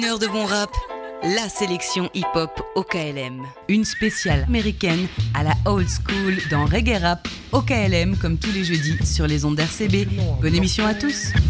Une heure de bon rap, la sélection hip-hop OKLM. Une spéciale américaine à la old school dans Reggae Rap OKLM comme tous les jeudis sur les ondes d'RCB. Bonne émission à tous.